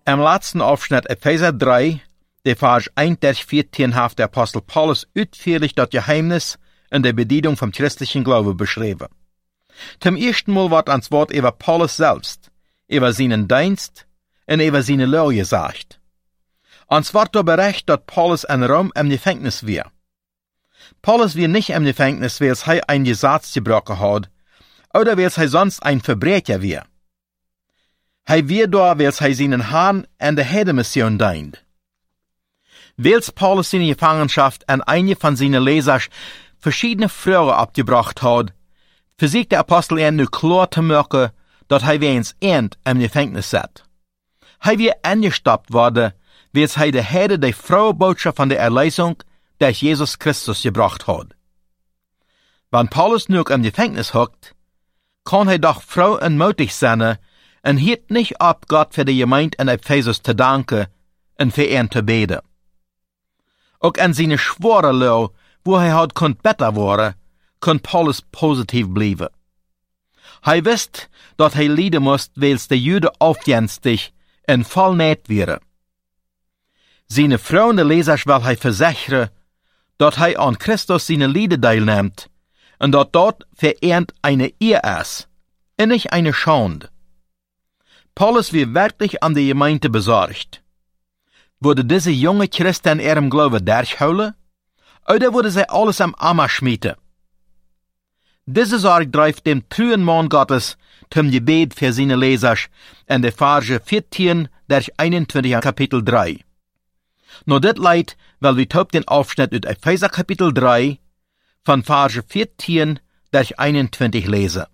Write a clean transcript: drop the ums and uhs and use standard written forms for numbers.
Im letzten Aufschnitt Epheser 3, der Vers 1-14 hat der Apostel Paulus ausführlich das Geheimnis in der Bedienung vom christlichen Glauben beschrieben. Zum ersten Mal wird ans Wort über Paulus selbst, über seinen Dienst und über seine Lehre gesagt. Uns wird da berichtet, dass Paulus in Rom im Gefängnis war. Paulus war nicht im Gefängnis, weil er ein Gesetz gebrochen hat, oder weil er sonst ein Verbrecher war. Er war da, weil er seinen Herrn in der Hedemission dient. Weil Paulus seine Gefangenschaft an eine von seinen Lesern verschiedene Fragen abgebracht hat, versucht der Apostel ihn nur klar zu machen, dass er ins End im Gefängnis sitzt. Er war angestoppt worden, weil er der Herde der frohe Botschaft von der Erlösung durch Jesus Christus gebracht hat. Wenn Paulus nur im Gefängnis hockt, kann er doch froh und mutig sein und hielt nicht ab, Gott für die Gemeinde in Ephesus zu danken und für ihn zu beten. Auch an seine schwere Lehre, wo er halt besser werden, kann Paulus positiv bleiben. Er wisst, dass er leiden muss, weil die Juden aufjenstig und voll Not wären. Seine Freunde Leser will er versichern, dass er an Christus seine Lieder teilnimmt und dass dort für ihn eine Ehre ist und nicht eine Schande. Paulus wird wirklich an die Gemeinde besorgt. Würde diese junge Christen in ihrem Glauben durchholen, oder würde sie alles am Ammer schmieden? Diese Sorge treibt dem treuen Mann Gottes zum Gebet für seine Leser in der Verse 14-21 Kapitel 3. Nur dit Leid, weil wir top den Aufschnitt aus Epheser Kapitel 3 von Verse 14-21 lesen.